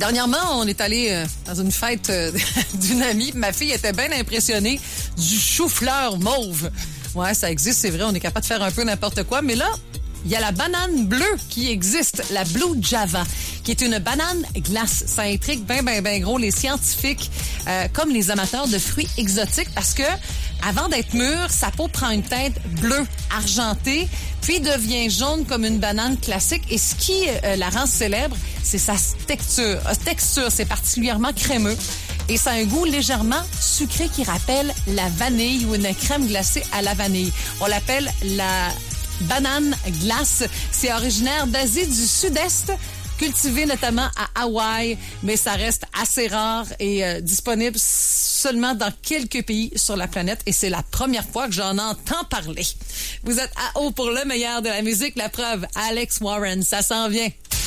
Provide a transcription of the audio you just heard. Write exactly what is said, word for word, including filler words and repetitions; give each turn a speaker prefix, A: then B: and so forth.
A: Dernièrement, on est allé euh, dans une fête euh, d'une amie. Ma fille était bien impressionnée du chou-fleur mauve. Ouais, ça existe, c'est vrai, on est capable de faire un peu n'importe quoi. Mais là, il y a la banane bleue qui existe, la Blue Java, qui est une banane glace. Ça intrigue bien, bien, bien gros les scientifiques, euh, comme les amateurs de fruits exotiques, parce que avant d'être mûre, sa peau prend une teinte bleue argentée, puis devient jaune comme une banane classique. Et ce qui euh, la rend célèbre, c'est sa texture. Euh, texture, c'est particulièrement crémeux. Et ça a un goût légèrement sucré qui rappelle la vanille ou une crème glacée à la vanille. On l'appelle la banane glace. C'est originaire d'Asie du Sud-Est, cultivé notamment à Hawaï, mais ça reste assez rare et euh, disponible seulement dans quelques pays sur la planète. Et c'est la première fois que j'en entends parler. Vous êtes à haut pour le meilleur de la musique. La preuve, Alex Warren, ça s'en vient.